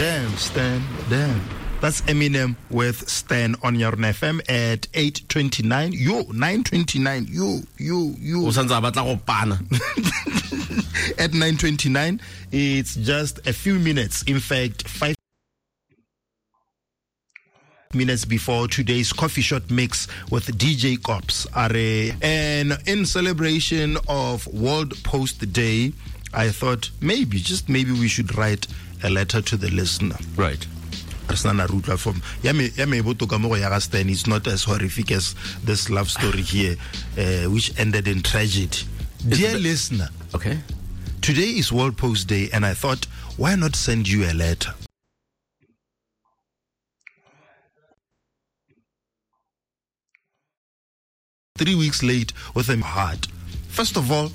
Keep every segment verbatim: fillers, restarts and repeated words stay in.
Damn, Stan, damn. That's Eminem with Stan on your F M at eight twenty-nine. Yo, nine twenty-nine. Yo, yo, yo. At nine twenty-nine, it's just a few minutes. In fact, five minutes before today's coffee shot mix with D J Cops. And in celebration of World Post Day, I thought maybe, just maybe, we should write a letter to the listener. Right. It's not as horrific as this love story here, uh, which ended in tragedy. Dear listener, okay, today is World Post Day, and I thought, why not send you a letter? Three weeks late with a heart. First of all,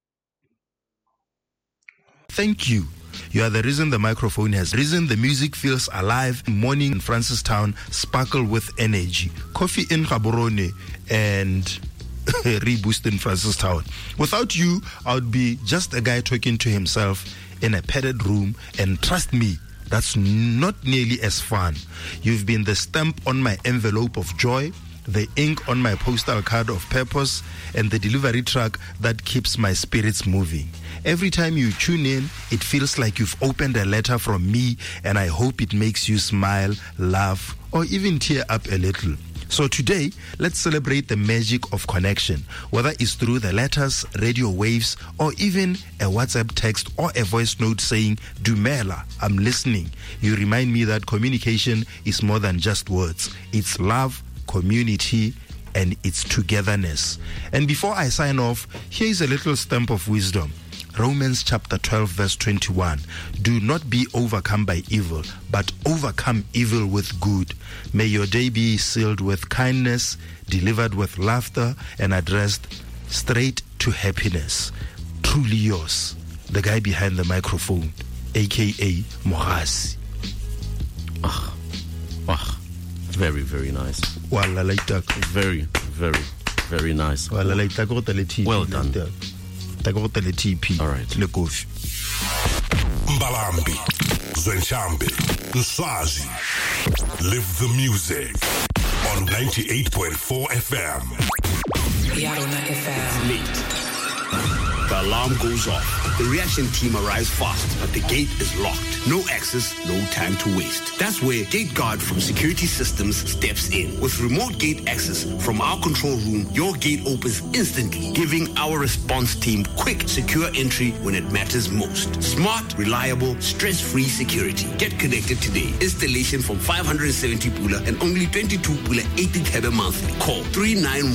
thank you. You are the reason the microphone has risen, the music feels alive. Morning in Francistown sparkle with energy. Coffee in Gaborone and reboost in Francistown. Without you, I would be just a guy talking to himself in a padded room, and trust me, that's not nearly as fun. You've been the stamp on my envelope of joy, the ink on my postal card of purpose, and the delivery truck that keeps my spirits moving. Every time you tune in, it feels like you've opened a letter from me, and I hope it makes you smile, laugh, or even tear up a little. So today, let's celebrate the magic of connection, whether it's through the letters, radio waves, or even a WhatsApp text or a voice note saying, Dumela, I'm listening. You remind me that communication is more than just words. It's love, community, and its togetherness. And before I sign off, here is a little stamp of wisdom. Romans chapter twelve verse twenty-one. Do not be overcome by evil, but overcome evil with good. May your day be sealed with kindness, delivered with laughter, and addressed straight to happiness. Truly yours, the guy behind the microphone, aka Mohasi. Ah, ah, very, very nice. Very, very, very nice. Well done. All right. Mbalambi, Zwenchambi, Nswazi. Live the music on ninety-eight point four F M. Yarona F M. Late. The alarm goes off. The reaction team arrives fast, but the gate is locked. No access, no time to waste. That's where Gate Guard from Security Systems steps in. With remote gate access from our control room, your gate opens instantly, giving our response team quick, secure entry when it matters most. Smart, reliable, stress-free security. Get connected today. Installation from five hundred seventy pula and only twenty-two pula eighty kebe monthly. Call three nine one